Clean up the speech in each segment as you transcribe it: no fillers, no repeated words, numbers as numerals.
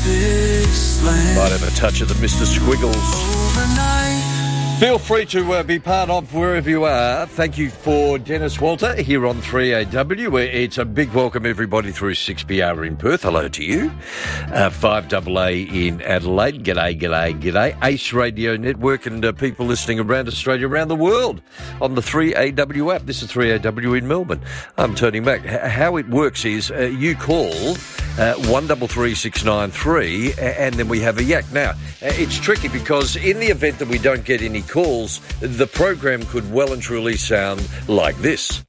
Might have a touch of the Mr. Squiggles. Feel free to be part of wherever you are. Thank you for Dennis Walter here on 3AW. It's a big welcome, everybody, through 6PR in Perth. Hello to you. 5AA in Adelaide. G'day, g'day, g'day. Ace Radio Network and people listening around Australia, around the world on the 3AW app. This is 3AW in Melbourne. I'm Tony Mack. How it works is you call 133693 and then we have a yak. Now, it's tricky because in the event that we don't get any calls, the program could well and truly sound like this.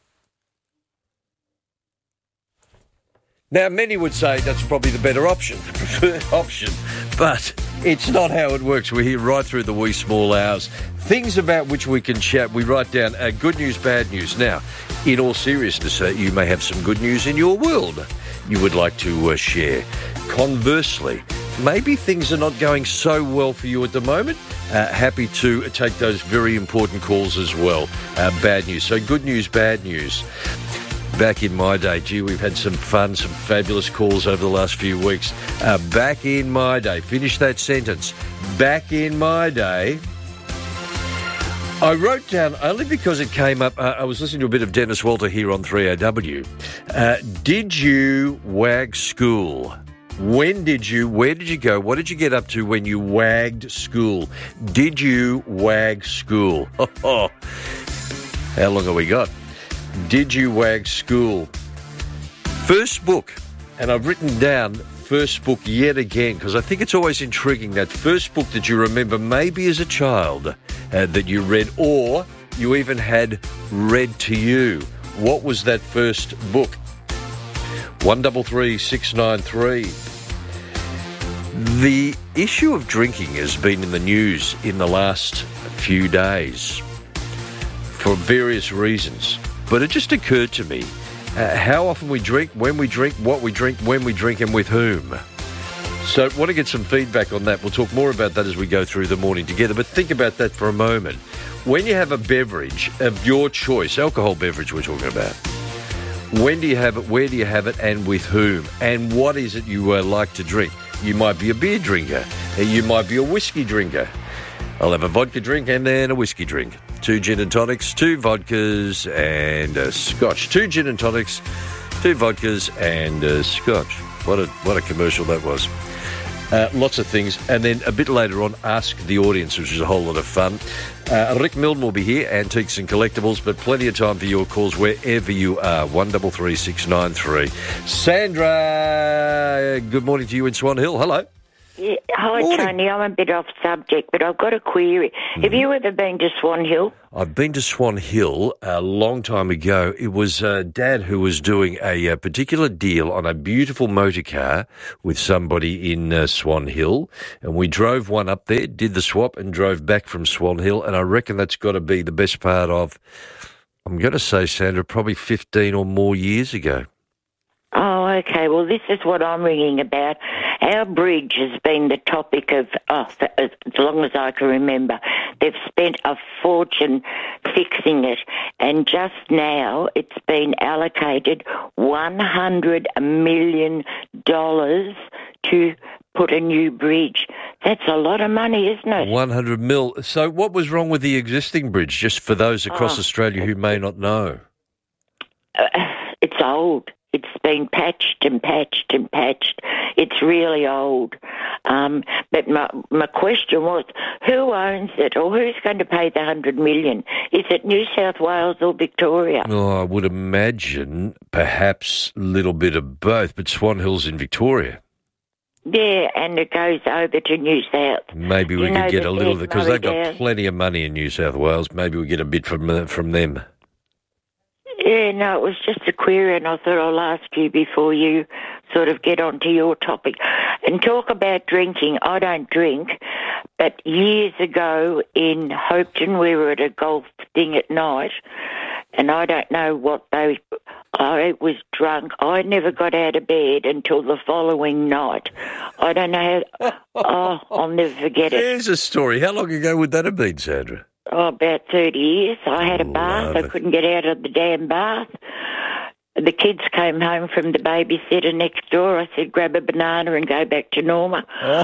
Now, many would say that's probably the better option, the preferred option, but it's not how it works. We're here right through the wee small hours. Things about which we can chat. We write down good news, bad news. Now, in all seriousness, you may have some good news in your world you would like to share. Conversely, maybe things are not going so well for you at the moment. Happy to take those very important calls as well. Bad news. So good news, bad news. Back in my day, gee, we've had some fun, some fabulous calls over the last few weeks. Back in my day, finish that sentence. Back in my day, I wrote down, only because it came up, I was listening to a bit of Dennis Walter here on 3AW. Did you wag school? When did you, where did you go? What did you get up to when you wagged school? Did you wag school? How long have we got? Did you wag school? First book, and I've written down first book yet again because I think it's always intriguing, that first book that you remember maybe as a child that you read or you even had read to you. What was that first book? 133693. The issue of drinking has been in the news in the last few days for various reasons. But it just occurred to me how often we drink, when we drink, what we drink, when we drink, and with whom. So I want to get some feedback on that. We'll talk more about that as we go through the morning together. But think about that for a moment. When you have a beverage of your choice, alcohol beverage we're talking about, when do you have it, where do you have it, and with whom? And what is it you like to drink? You might be a beer drinker. You might be a whiskey drinker. I'll have a vodka drink and then a whiskey drink. 2 gin and tonics, 2 vodkas and a scotch. 2 gin and tonics, 2 vodkas and a scotch. What a commercial that was. Lots of things. And then a bit later on, Ask the Audience, which is a whole lot of fun. Rick Milne will be here, Antiques and Collectibles, but plenty of time for your calls wherever you are. 133693. Sandra, good morning to you in Swan Hill. Hello. Yeah, hi, Morning. Tony. I'm a bit off subject, but I've got a query. Have you ever been to Swan Hill? I've been to Swan Hill a long time ago. It was Dad who was doing a particular deal on a beautiful motor car with somebody in Swan Hill, and we drove one up there, did the swap, and drove back from Swan Hill, and I reckon that's got to be the best part of, I'm going to say, Sandra, probably 15 or more years ago. Oh, okay. Well, this is what I'm ringing about. Our bridge has been the topic of, for as long as I can remember. They've spent a fortune fixing it, and just now it's been allocated $100 million to put a new bridge. That's a lot of money, isn't it? 100 mil. So what was wrong with the existing bridge, just for those across Australia who may not know? It's old. It's been patched and patched and patched. It's really old. But my question was, who owns it, or who's going to pay the $100 million? Is it New South Wales or Victoria? Oh, I would imagine perhaps a little bit of both, but Swan Hill's in Victoria. Yeah, and it goes over to New South. Maybe we could get a little, because they've got plenty of money in New South Wales. Maybe we get a bit from them. Yeah, no, it was just a query, and I thought I'll ask you before you sort of get onto your topic. And talk about drinking. I don't drink, but years ago in Hopeton, we were at a golf thing at night, and I don't know what I was drunk. I never got out of bed until the following night. I don't know how, I'll never forget it. There's a story. How long ago would that have been, Sandra? Oh, about 30 years. I had a bath. I couldn't get out of the damn bath. the kids came home from the babysitter next door. I said, grab a banana and go back to Norma.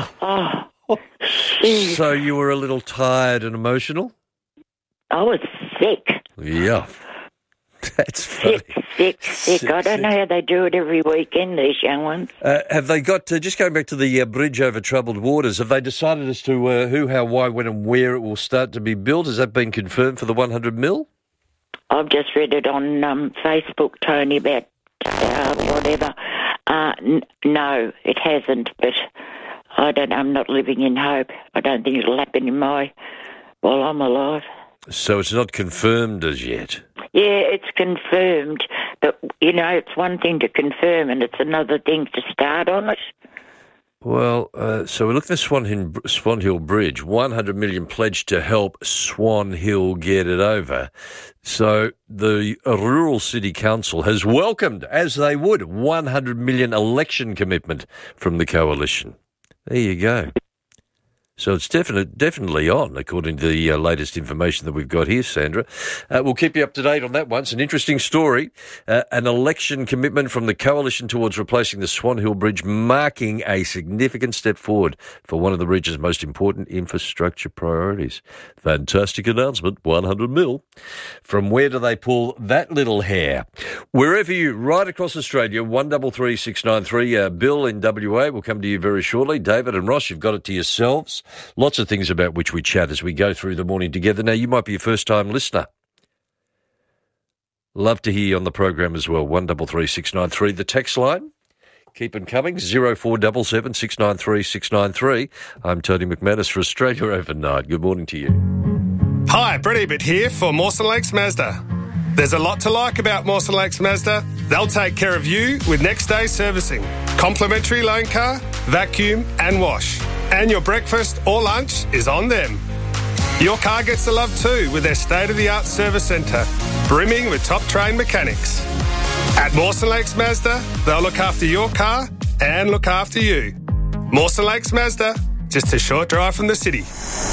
So you were a little tired and emotional? I was sick. Yeah. That's funny. Sick. I don't know how they do it every weekend, these young ones. Have they got, just going back to the bridge over troubled waters, have they decided as to who, how, why, when and where it will start to be built? Has that been confirmed for the 100 mil? I've just read it on Facebook, Tony, about whatever. No, it hasn't, but I'm not living in hope. I don't think it'll happen while I'm alive. So it's not confirmed as yet? Yeah, it's confirmed, but, it's one thing to confirm and it's another thing to start on it. Well, so we're looking at Swan Hill Bridge, 100 million pledged to help Swan Hill get it over. So the Rural City Council has welcomed, as they would, 100 million election commitment from the coalition. There you go. So it's definitely on, according to the latest information that we've got here, Sandra. We'll keep you up to date on that one. It's an interesting story. An election commitment from the coalition towards replacing the Swan Hill Bridge, marking a significant step forward for one of the region's most important infrastructure priorities. Fantastic announcement, 100 mil. From where do they pull that little hair? Wherever you, right across Australia, 133 693. Bill in WA will come to you very shortly. David and Ross, you've got it to yourselves. Lots of things about which we chat as we go through the morning together. Now, you might be a first-time listener. Love to hear you on the program as well. 133 693. The text line, keep them coming, 0477 693 693. I'm Tony McManus for Australia Overnight. Good morning to you. Hi, Brett Ebert here for Mawson Lakes Mazda. There's a lot to like about Mawson Lakes Mazda. They'll take care of you with next day servicing, complimentary loan car, vacuum and wash. And your breakfast or lunch is on them. Your car gets the love too with their state-of-the-art service centre, brimming with top-trained mechanics. At Mawson Lakes Mazda, they'll look after your car and look after you. Mawson Lakes Mazda, just a short drive from the city.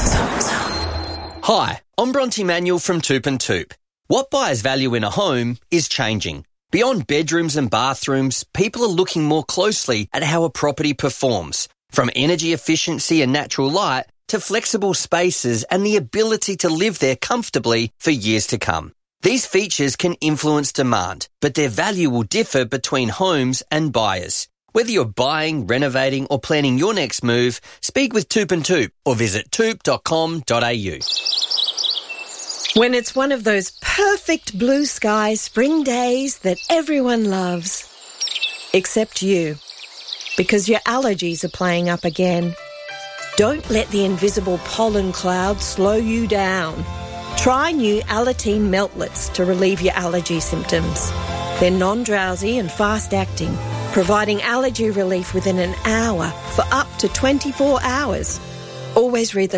Hi, I'm Bronte Manuel from Toop and Toop. What buyers value in a home is changing. Beyond bedrooms and bathrooms, people are looking more closely at how a property performs. From energy efficiency and natural light to flexible spaces and the ability to live there comfortably for years to come. These features can influence demand, but their value will differ between homes and buyers. Whether you're buying, renovating or planning your next move, speak with Toop and Toop or visit toop.com.au. When it's one of those perfect blue sky spring days that everyone loves. Except you. Because your allergies are playing up again. Don't let the invisible pollen cloud slow you down. Try new Alateen Meltlets to relieve your allergy symptoms. They're non-drowsy and fast-acting, providing allergy relief within an hour for up to 24 hours. Always read the